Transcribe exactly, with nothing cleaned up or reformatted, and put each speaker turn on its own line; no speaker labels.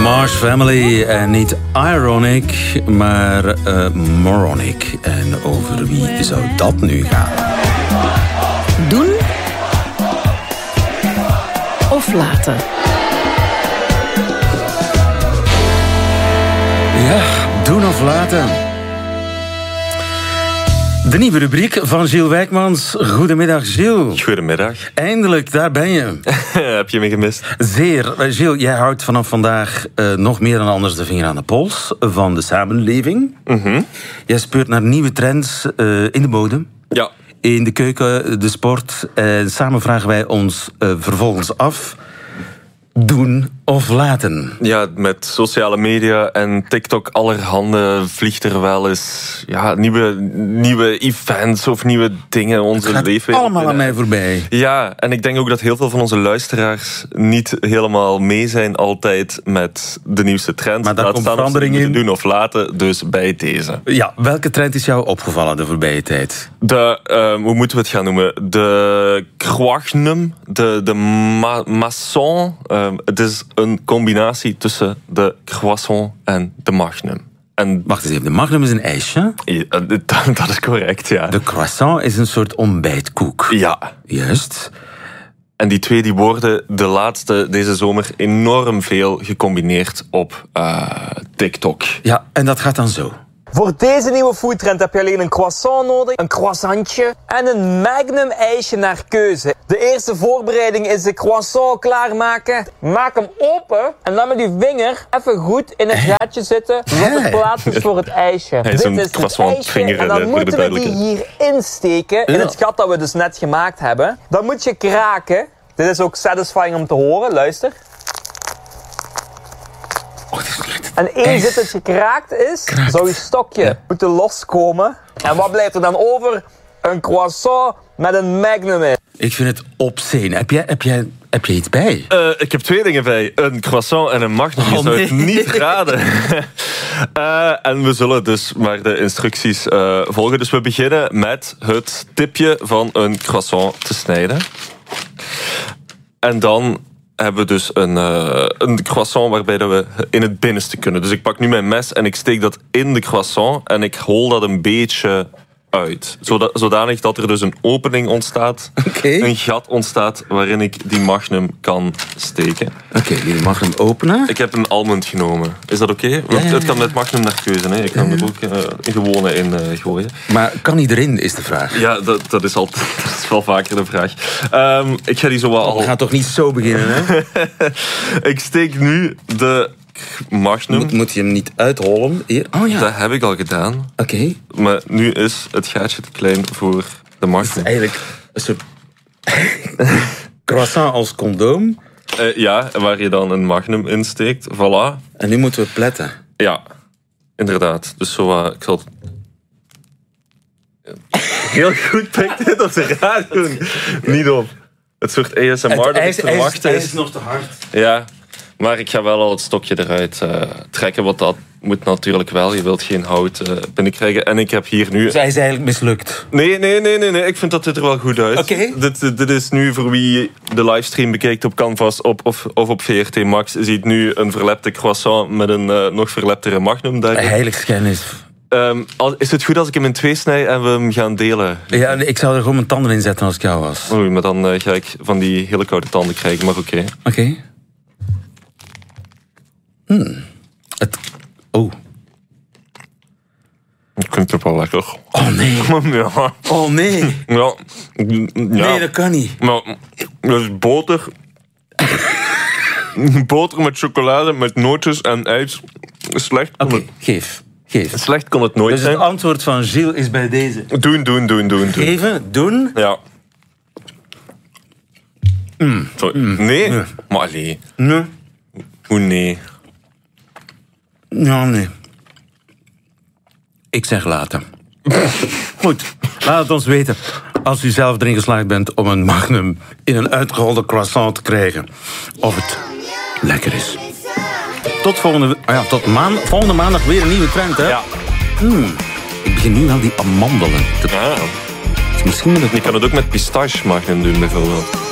Marsh Family en niet ironic, maar uh, moronic. En over wie zou dat nu gaan?
Doen of laten?
Ja, doen of laten. De nieuwe rubriek van Gilles Wijkmans. Goedemiddag, Gilles.
Goedemiddag.
Eindelijk, daar ben je.
Heb je me gemist?
Zeer. Gilles, jij houdt vanaf vandaag uh, nog meer dan anders de vinger aan de pols van de samenleving.
Mm-hmm.
Jij speurt naar nieuwe trends uh, in de mode.
Ja.
In de keuken, de sport. En samen vragen wij ons uh, vervolgens af: doen of laten?
Ja, met sociale media en TikTok allerhande vliegt er wel eens ja, nieuwe, nieuwe events of nieuwe dingen onze
Het gaat
leven.
allemaal aan mij voorbij.
Ja, en ik denk ook dat heel veel van onze luisteraars niet helemaal mee zijn altijd met de nieuwste trend.
Maar daar
Laat
komt
staan
verandering
of ze
in.
doen of laten, dus bij deze.
Ja, welke trend is jou opgevallen de voorbije tijd?
De, uh, hoe moeten we het gaan noemen? De croagnum, de, de ma- maçon. Uh, het is een combinatie tussen de croissant en de magnum. En
Wacht eens even, de magnum is een ijsje.
ja, dat, dat is correct, ja.
De croissant is een soort ontbijtkoek.
Ja.
Juist.
En die twee die worden de laatste deze zomer enorm veel gecombineerd op uh, TikTok.
Ja, en dat gaat dan zo.
Voor deze nieuwe foodtrend heb je alleen een croissant nodig, een croissantje en een magnum ijsje naar keuze. De eerste voorbereiding is de croissant klaarmaken. Maak hem open en dan met je vinger even goed in het gaatje zitten wat de plaats is voor het ijsje.
Hij is
Dit
een
is het
croissant
ijsje
vinger,
en dan
voor de
moeten we die
duidelijkheid.
hier insteken in
Ja.
het gat dat we dus net gemaakt hebben. Dan moet je kraken. Dit is ook satisfying om te horen, luister.
Oh, het is echt...
En eens dit het gekraakt is,
Kraakt.
zou je stokje
Ja.
moeten loskomen. En wat blijft er dan over? Een croissant met een magnum in.
Ik vind het obscene. Heb jij, heb jij, heb jij iets bij?
Uh, ik heb twee dingen bij. Een croissant en een magnum. Je
Oh,
zou het
nee.
niet raden. uh, en we zullen dus maar de instructies uh, volgen. Dus we beginnen met het tipje van een croissant te snijden. En dan hebben we dus een, uh, een croissant waarbij dat we in het binnenste kunnen. Dus ik pak nu mijn mes en ik steek dat in de croissant en ik hol dat een beetje uit. Zodat, zodanig dat er dus een opening ontstaat.
Oké.
Een gat ontstaat waarin ik die magnum kan steken.
Oké, okay, je mag hem openen.
Ik heb een almond genomen. Is dat oké? Okay? Want
Ja, ja,
het kan
ja.
met magnum naar keuze. Hè? Ik kan er ook uh, een gewone in uh, gooien.
Maar kan hij erin, is de vraag.
Ja, dat, dat, is, al, dat is wel vaker de vraag. Um, ik ga die zo wel al...
We gaan toch niet zo beginnen, hè?
Ik steek nu de magnum.
Moet, moet je hem niet uithollen? Hier. Oh ja.
Dat heb ik al gedaan.
Oké. Okay.
Maar nu is het gaatje te klein voor de magnum.
Eigenlijk een soort croissant als condoom.
Uh, ja, waar je dan een magnum insteekt. Voilà.
En nu moeten we pletten.
Ja, inderdaad. Dus zo, uh, ik zal... Heel goed pikt dit op de radio. Niet op. Het soort A S M R dat ik verwacht
is.
is.
is nog te hard.
Ja, maar ik ga wel al het stokje eruit uh, trekken. Want dat moet natuurlijk wel. Je wilt geen hout uh, binnenkrijgen. En ik heb hier nu...
Dus hij is eigenlijk mislukt.
Nee, nee, nee, nee, nee. Ik vind dat dit er wel goed uit.
Oké. Okay.
Dit, dit, dit is nu voor wie de livestream bekijkt op Canvas op, of, of op V R T Max. Ziet nu een verlepte croissant met een uh, nog verleptere magnum daarin.
Heiligschennis.
Um, is het goed als ik hem in twee snij en we hem gaan delen?
Ja, ik zou er gewoon mijn tanden in zetten als ik jou was.
Oei, maar dan uh, ga ik van die hele koude tanden krijgen, maar oké. Okay.
Oké. Okay. Hmm. Het... Oh.
Ik vind het wel lekker.
Oh nee.
Ja.
Oh nee.
Ja. Ja.
Nee, dat kan niet.
Maar, dat is boter. Boter met chocolade, met nootjes en ijs. Slecht kon
Oké,
het...
geef. Geef.
Slecht kon het nooit
dus
zijn.
het antwoord van Gilles is bij deze.
Doen, doen, doen, doen. doen.
Geven, doen.
Ja.
Mm.
Sorry. Mm. Nee? nee? Maar allee.
Nee.
Hoe nee?
Ja, nee. Ik zeg later. Goed, laat het ons weten als u zelf erin geslaagd bent om een magnum in een uitgeholde croissant te krijgen. Of het lekker is. Tot volgende, ah ja, tot maan, volgende maandag weer een nieuwe trend, hè?
Ja.
Hmm, ik begin nu wel die amandelen te...
Ah.
Dus misschien moet het...
Je kan het ook met pistache magnum doen, bijvoorbeeld.